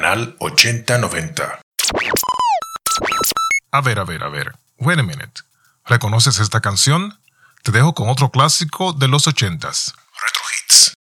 Canal 8090. A ver. Wait a minute. ¿Reconoces esta canción? Te dejo con otro clásico de los 80s. Retro Hits.